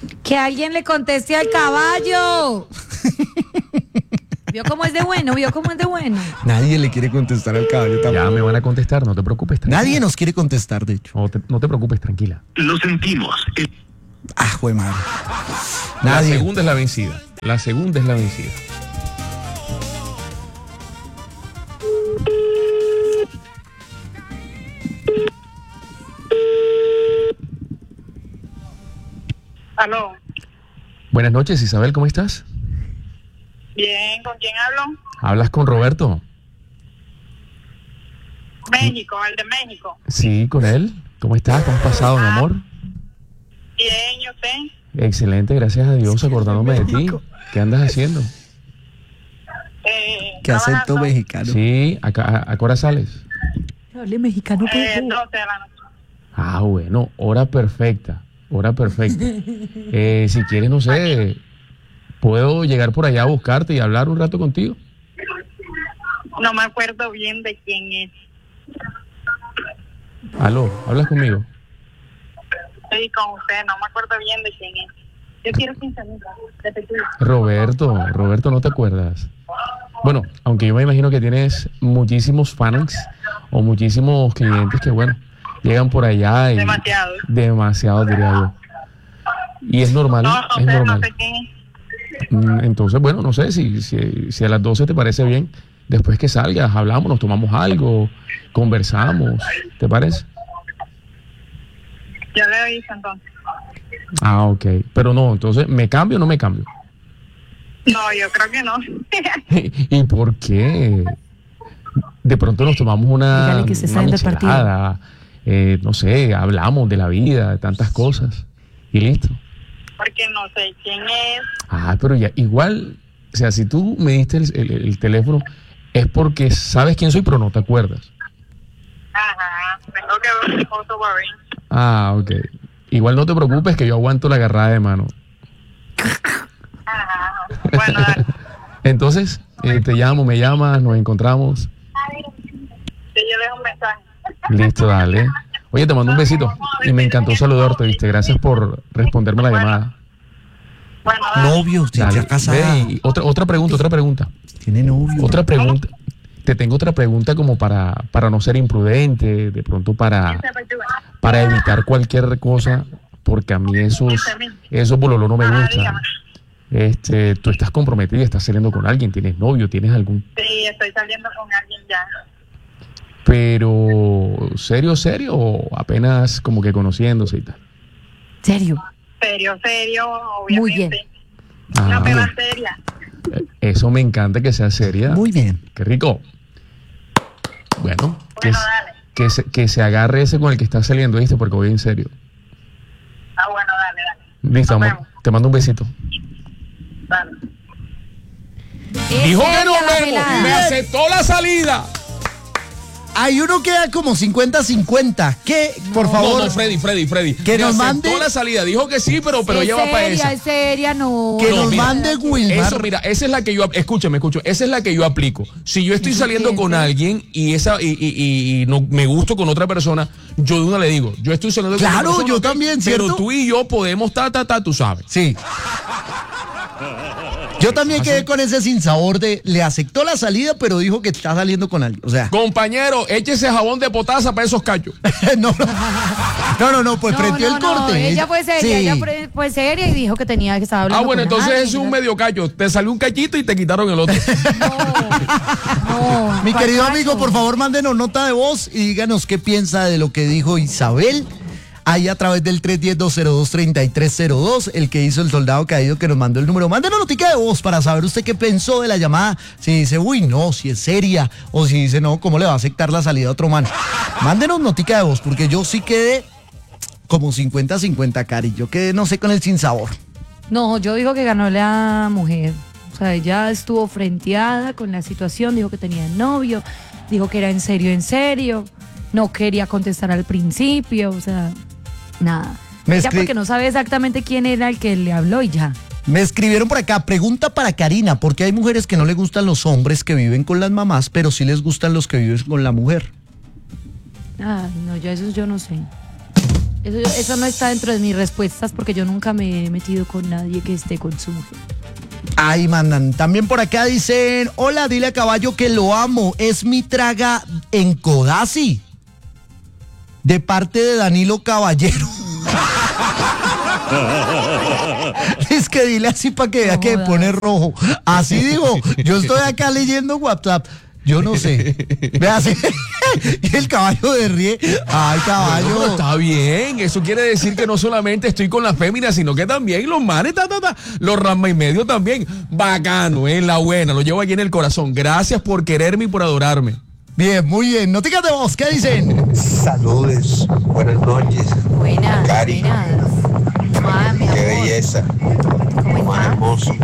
Que alguien le conteste al caballo. ¿Vio cómo es de bueno? Nadie le quiere contestar al caballo tampoco. Ya me van a contestar, no te preocupes. Tranquila. Nadie nos quiere contestar, de hecho. No te preocupes, tranquila. Lo sentimos. Jue madre. La Nadie. segunda es la vencida. Aló. Buenas noches, Isabel, ¿cómo estás? Bien, ¿con quién hablo? ¿Hablas con Roberto? México, el de México. Sí, con él. ¿Cómo estás? ¿Cómo has pasado, mi amor? Bien, ¿y usted? Excelente, gracias a Dios, acordándome de ti. ¿Qué andas haciendo? ¿Qué acento mexicano? Sí, ¿a qué hora sales? Hable mexicano, 12 de la noche. Ah, bueno, hora perfecta. Si quieres, no sé, ¿puedo llegar por allá a buscarte y hablar un rato contigo? No me acuerdo bien de quién es. Aló, ¿hablas conmigo? Sí, con usted, no me acuerdo bien de quién es. Yo quiero 15,000. Roberto, ¿no te acuerdas? Bueno, aunque yo me imagino que tienes muchísimos fans o muchísimos clientes que, bueno, llegan por allá y... Demasiado, diría yo. Y es normal, es normal. No sé quién es. Entonces, bueno, no sé si a las 12 te parece bien. Después que salgas, hablamos, nos tomamos algo, conversamos. ¿Te parece? Ya le aviso entonces. Ah, ok. Pero no, entonces, ¿me cambio o no me cambio? No, yo creo que no. ¿Y por qué? De pronto nos tomamos una michelada, no sé, hablamos de la vida, de tantas cosas y listo. Porque no sé quién es. Ah, pero ya, igual, o sea, si tú me diste el teléfono, es porque sabes quién soy, pero no te acuerdas. Ajá, tengo que ver mi foto para ver. Ah, ok. Igual no te preocupes que yo aguanto la agarrada de mano. Ajá, bueno, dale. Entonces, te llamo, me llamas, nos encontramos. Sí, yo dejo un mensaje. Listo, dale. Oye, te mando un besito y me encantó saludarte, ¿viste? Gracias por responderme la llamada. Bueno, dale. Novio, ya casada. Y otra pregunta. Tiene novio. Otra pregunta. Te tengo otra pregunta como para no ser imprudente, de pronto para evitar cualquier cosa, porque a mí esos bololó no me gustan. Tú estás comprometida, estás saliendo con alguien, tienes novio, tienes algún... Sí, estoy saliendo con alguien ya. Pero, ¿serio, o apenas como que conociéndose y tal? Serio, obviamente. Muy bien. Una pena seria. Eso me encanta, que sea seria. Muy bien. Qué rico. Bueno, Dale. que se agarre ese con el que está saliendo, ¿viste? Porque voy en serio. Ah, bueno, dale. Listo, amor. Te mando un besito. Dale. Dijo que nos vemos. Me aceptó la salida. Hay uno que da como 50-50. ¿Qué? Por favor. No, Freddy. Que nos mande. Toda la salida. Dijo que sí, pero ella va para esa. Es seria, no. Que nos mira, mande Wilmar. Eso, mira, esa es la que yo. Escúchame. Esa es la que yo aplico. Si yo estoy saliendo con alguien y no me gusto con otra persona, yo de una le digo, yo estoy saliendo con otra persona. Claro, yo también, ¿cierto? Pero tú y yo podemos, tú sabes. Sí. Yo también quedé con ese sinsabor de le aceptó la salida, pero dijo que está saliendo con alguien. O sea, compañero, échese jabón de potasa para esos cachos. no, pues prendió el corte. Ella fue seria, Sí. ella fue seria y dijo que tenía que estar hablando. Ah, bueno, con entonces alguien, es un ¿no? medio cacho. Te salió un cachito y te quitaron el otro. No, Mi querido ¿cuál amigo, cacho? por favor, mándenos nota de voz y díganos qué piensa de lo que dijo Isabel. Ahí a través del 310-202-3302, el que hizo el soldado caído que nos mandó el número. Mándenos notica de voz para saber usted qué pensó de la llamada. Si dice, uy, no, si es seria. O si dice, no, ¿cómo le va a aceptar la salida a otro man? Mándenos notica de voz, porque yo sí quedé como 50-50, Cari. Yo quedé, no sé, con el sinsabor. No, yo digo que ganó la mujer. O sea, ella estuvo frenteada con la situación, dijo que tenía novio, dijo que era en serio, no quería contestar al principio, o sea, nada. Ella porque no sabe exactamente quién era el que le habló y ya. Me escribieron por acá, pregunta para Karina, ¿por qué hay mujeres que no les gustan los hombres que viven con las mamás, pero sí les gustan los que viven con la mujer? Ah, no, yo eso yo no sé. Eso no está dentro de mis respuestas porque yo nunca me he metido con nadie que esté con su mujer. Ahí mandan. También por acá dicen, hola, dile a Caballo que lo amo. Es mi traga en Codazzi. De parte de Danilo Caballero. Es que dile así para que vea que pone rojo. Así digo, yo estoy acá leyendo WhatsApp. Yo no sé. Vea así. Y el caballo de ríe. Ay, caballo. Bueno, está bien. Eso quiere decir que no solamente estoy con las féminas, sino que también los manes, los rama y medio también. Bacano, la buena. Lo llevo aquí en el corazón. Gracias por quererme y por adorarme. Bien, muy bien. Noticias de voz, ¿qué dicen? Saludos, buenas noches. Buenas. Cari. Buenas. Mami, Qué amor. belleza, ¿Cómo más estás? hermoso.